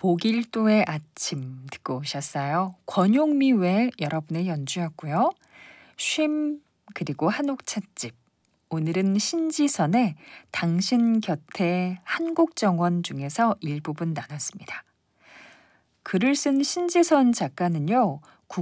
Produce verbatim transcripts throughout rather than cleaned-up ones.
보길도의 아침 듣고 오셨어요. 권용미 외 여러분의 연주였고요. 쉼 그리고 한옥 찻집. 오늘은 신지선의 당신 곁에 한국정원 중에서 일부분 나눴습니다. 글을 쓴 신지선 작가는요.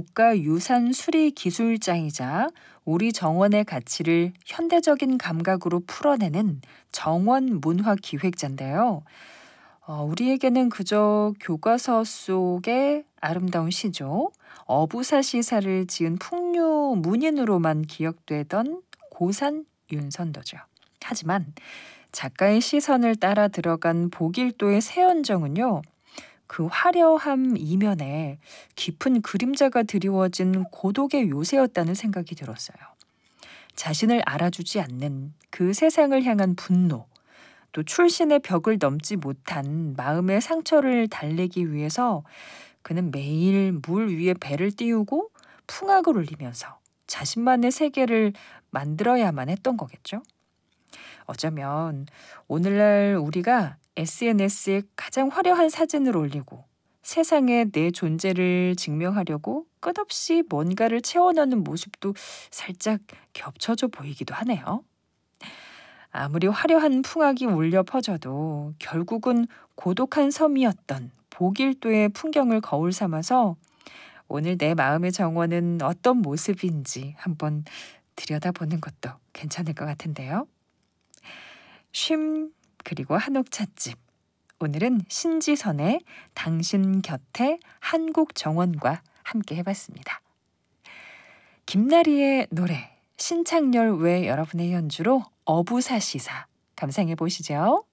국가유산수리기술자이자 우리 정원의 가치를 현대적인 감각으로 풀어내는 정원 문화 기획자인데요. 어, 우리에게는 그저 교과서 속의 아름다운 시죠. 어부사시사를 지은 풍류 문인으로만 기억되던 고산 윤선도죠. 하지만 작가의 시선을 따라 들어간 보길도의 새언정은요. 그 화려함 이면에 깊은 그림자가 드리워진 고독의 요새였다는 생각이 들었어요. 자신을 알아주지 않는 그 세상을 향한 분노, 또 출신의 벽을 넘지 못한 마음의 상처를 달래기 위해서 그는 매일 물 위에 배를 띄우고 풍악을 울리면서 자신만의 세계를 만들어야만 했던 거겠죠. 어쩌면 오늘날 우리가 에스엔에스에 가장 화려한 사진을 올리고 세상에 내 존재를 증명하려고 끝없이 뭔가를 채워넣는 모습도 살짝 겹쳐져 보이기도 하네요. 아무리 화려한 풍악이 울려 퍼져도 결국은 고독한 섬이었던 보길도의 풍경을 거울 삼아서 오늘 내 마음의 정원은 어떤 모습인지 한번 들여다보는 것도 괜찮을 것 같은데요. 쉼 그리고 한옥 찻집. 오늘은 신지선의 당신 곁에 한국정원과 함께 해봤습니다. 김나리의 노래 신창렬 외 여러분의 연주로 어부사시사 감상해 보시죠.